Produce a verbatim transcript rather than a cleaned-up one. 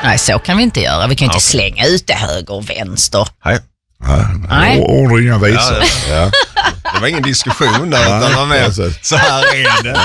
Nej, så kan vi inte göra. Vi kan inte Ja. slänga ut det höger och vänster. Nej. Nej. Ord och inga visor. Ja, det var ingen diskussion där, utan man med, så här är det.